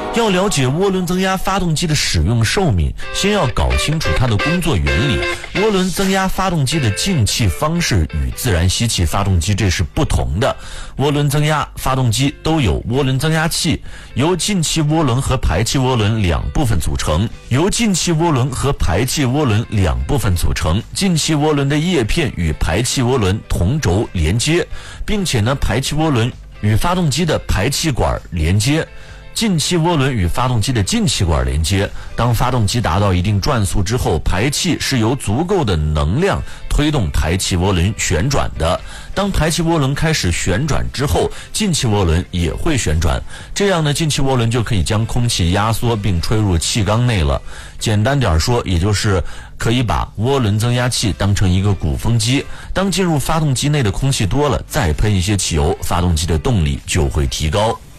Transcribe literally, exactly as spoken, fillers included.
要了解涡轮增压发动机的使用寿命，先要搞清楚它的工作原理。涡轮增压发动机的进气方式与自然吸气发动机这是不同的。涡轮增压发动机都有涡轮增压器，由进气涡轮和排气涡轮两部分组成。由进气涡轮和排气涡轮两部分组成，进气涡轮的叶片与排气涡轮同轴连接，并且呢，排气涡轮与发动机的排气管连接。进气涡轮与发动机的进气管连接，当发动机达到一定转速之后，排气是由足够的能量推动排气涡轮旋转的。当排气涡轮开始旋转之后，进气涡轮也会旋转，这样呢，进气涡轮就可以将空气压缩并吹入气缸内了。简单点说，也就是可以把涡轮增压器当成一个鼓风机，当进入发动机内的空气多了，再喷一些汽油，发动机的动力就会提高。